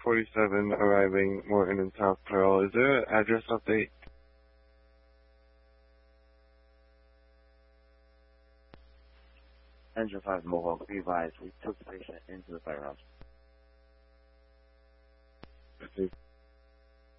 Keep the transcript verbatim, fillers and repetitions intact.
forty-seven arriving Morton and South Pearl. Is there an address update? Engine five Mohawk, be advised, we took the patient into the firehouse. Okay.